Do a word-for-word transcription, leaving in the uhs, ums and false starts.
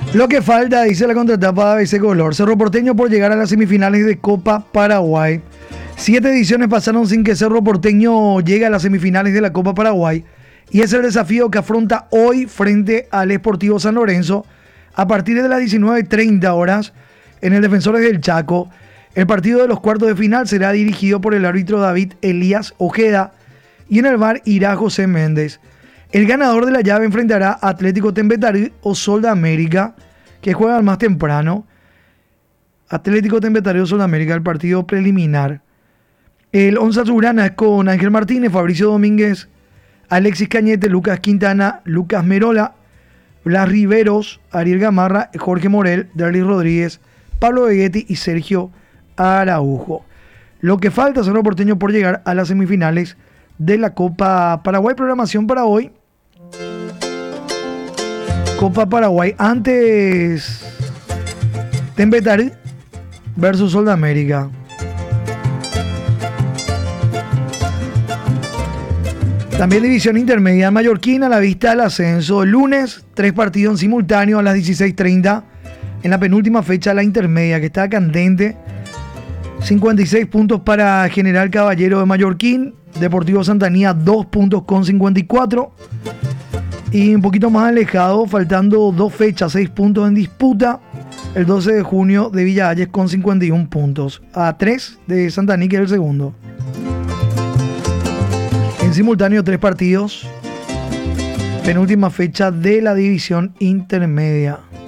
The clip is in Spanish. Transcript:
Lo que falta, dice la contratapa de A B C Color. Cerro Porteño por llegar a las semifinales de Copa Paraguay. Siete ediciones pasaron sin que Cerro Porteño llegue a las semifinales de la Copa Paraguay. Y es el desafío que afronta hoy frente al Sportivo San Lorenzo a partir de las diecinueve treinta horas en el Defensores del Chaco. El partido de los cuartos de final será dirigido por el árbitro David Elías Ojeda y en el V A R irá José Méndez. El ganador de la llave enfrentará a Atlético Tembetarí o Sol de América, que juegan más temprano. Atlético Tembetarí o Sol de América, el partido preliminar. El once azulgrana es con Ángel Martínez, Fabricio Domínguez, Alexis Cañete, Lucas Quintana, Lucas Merola, Blas Riveros, Ariel Gamarra, Jorge Morel, Darly Rodríguez, Pablo Vegetti y Sergio Araujo. Lo que falta es Cerro Porteño por llegar a las semifinales de la Copa Paraguay. Programación para hoy. Copa Paraguay. Antes, Tembetarí versus Sol de América. También división intermedia mallorquina, a la vista del ascenso. El lunes, tres partidos en simultáneo a las dieciséis treinta. En la penúltima fecha, la intermedia, que está candente. cincuenta y seis puntos para General Caballero de Mallorquín. Deportivo Santanía, dos puntos con cincuenta y cuatro. Y un poquito más alejado, faltando dos fechas, seis puntos en disputa. El doce de junio de Villa Hayes con cincuenta y uno puntos. A tres de Santaní, que es el segundo. En simultáneo, tres partidos. Penúltima fecha de la división intermedia.